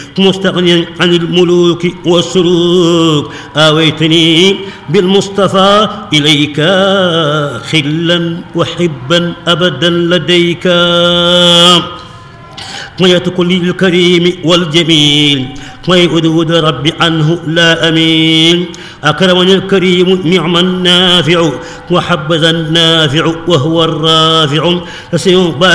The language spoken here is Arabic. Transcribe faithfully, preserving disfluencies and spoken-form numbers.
مستغنيا عن الملوك والسلوك آويتني بالمصطفى إليك خلا وحبا أبدا لديك ميت كل الكريم والجميل ويؤدود ربي عنه لا أمين أكرمني الكريم نعم النافع وحبذا النافع وهو الرافع